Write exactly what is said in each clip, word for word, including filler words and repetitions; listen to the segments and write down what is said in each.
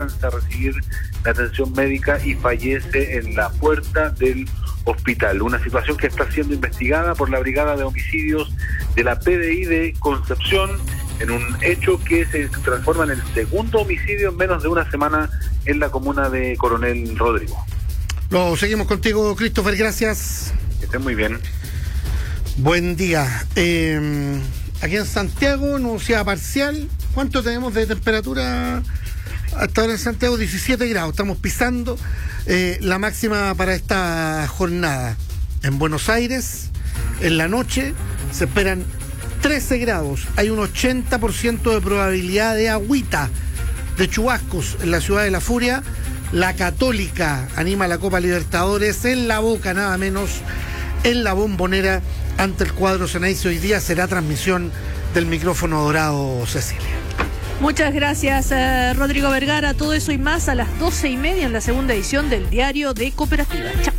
alcanza a recibir la atención médica y fallece en la puerta del hospital. Una situación que está siendo investigada por la Brigada de Homicidios de la P D I de Concepción, en un hecho que se transforma en el segundo homicidio en menos de una semana en la comuna de Coronel Rodrigo. Lo seguimos contigo, Christopher, gracias. Que estén muy bien. Buen día. Eh, aquí en Santiago, nubosidad parcial. ¿Cuánto tenemos de temperatura hasta ahora en Santiago? diecisiete grados. Estamos pisando eh, la máxima para esta jornada. En Buenos Aires, en la noche, se esperan trece grados. Hay un ochenta por ciento de probabilidad de agüita, de chubascos en la ciudad de La Furia. La Católica anima a la Copa Libertadores en La Boca, nada menos, en la Bombonera, ante el cuadro Ceneice. Hoy día será transmisión del micrófono dorado, Cecilia. Muchas gracias, eh, Rodrigo Vergara. Todo eso y más a las doce y media en la segunda edición del Diario de Cooperativa. Chao.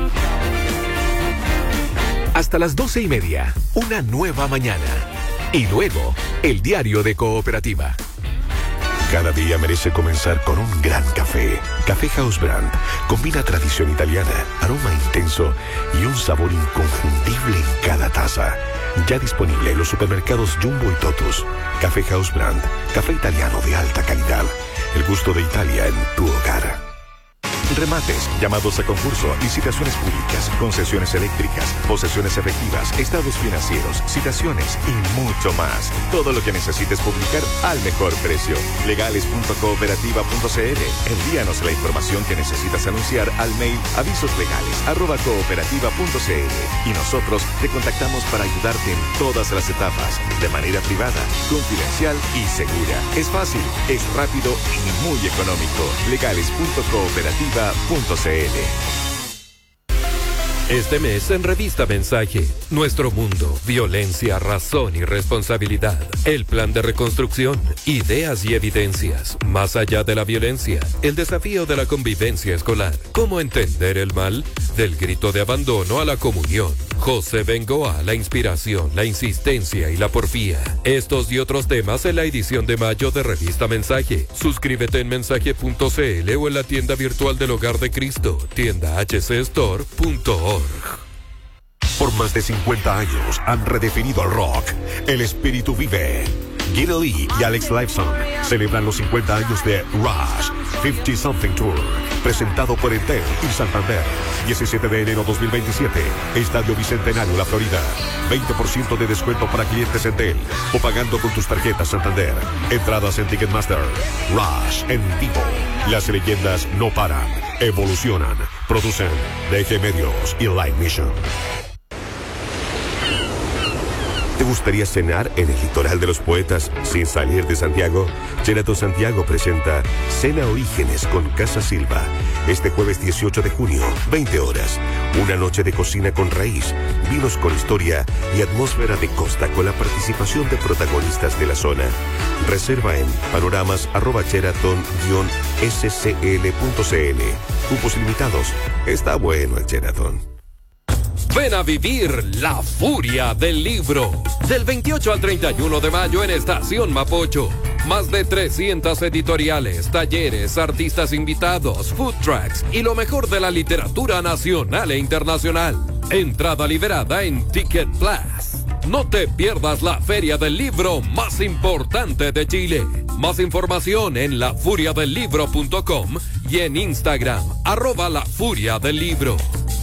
Hasta las doce y media, una nueva mañana. Y luego, el Diario de Cooperativa. Cada día merece comenzar con un gran café. Café House Brand combina tradición italiana, aroma intenso y un sabor inconfundible en cada taza. Ya disponible en los supermercados Jumbo y Totus. Café House Brand, café italiano de alta calidad. El gusto de Italia en tu hogar. Remates, llamados a concurso, licitaciones públicas, concesiones eléctricas, posesiones efectivas, estados financieros, citaciones y mucho más. Todo lo que necesites publicar al mejor precio. legales punto cooperativa punto c l. Envíanos la información que necesitas anunciar al mail avisoslegales arroba cooperativa punto c l y nosotros te contactamos para ayudarte en todas las etapas, de manera privada, confidencial y segura. Es fácil, es rápido y muy económico. legales punto cooperativa punto c l. Este mes en Revista Mensaje, Nuestro Mundo, Violencia, Razón y Responsabilidad. El plan de reconstrucción, ideas y evidencias. Más allá de la violencia, el desafío de la convivencia escolar. ¿Cómo entender el mal? Del grito de abandono a la comunión. José Bengoa, la inspiración, la insistencia y la porfía. Estos y otros temas en la edición de mayo de Revista Mensaje. Suscríbete en mensaje punto c l o en la tienda virtual del Hogar de Cristo, tienda h c store punto org. Por más de cincuenta años han redefinido el rock. El espíritu vive. Geddy Lee y Alex Lifeson celebran los cincuenta años de Rush cincuenta Something Tour, presentado por Entel y Santander. diecisiete de enero dos mil veintisiete, Estadio Bicentenario, La Florida. veinte por ciento de descuento para clientes Entel o pagando con tus tarjetas Santander. Entradas en Ticketmaster. Rush en vivo. Las leyendas no paran, evolucionan. Producen D G Medios y Live Mission. ¿Te gustaría cenar en el litoral de los poetas sin salir de Santiago? Sheraton Santiago presenta Cena Orígenes con Casa Silva. Este jueves dieciocho de junio, veinte horas. Una noche de cocina con raíz, vinos con historia y atmósfera de costa con la participación de protagonistas de la zona. Reserva en panoramas arroba sheraton guion s c l punto c l. Cupos limitados. Está bueno el Sheraton. Ven a vivir la furia del libro. Del veintiocho al treinta y uno de mayo en Estación Mapocho. Más de trescientas editoriales, talleres, artistas invitados, food trucks y lo mejor de la literatura nacional e internacional. Entrada liberada en Ticket Plus. No te pierdas la feria del libro más importante de Chile. Más información en la furia del libro punto com y en Instagram, arroba la furia del libro.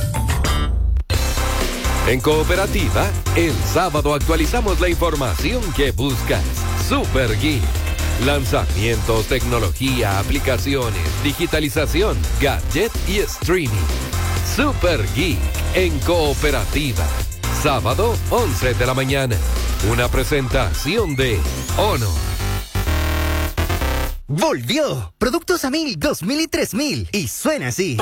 En Cooperativa, el sábado actualizamos la información que buscas. Super Geek. Lanzamientos, tecnología, aplicaciones, digitalización, gadget y streaming. Super Geek en Cooperativa. Sábado, once de la mañana. Una presentación de Honor. Volvió. Productos a mil, dos mil y tres mil. Y suena así.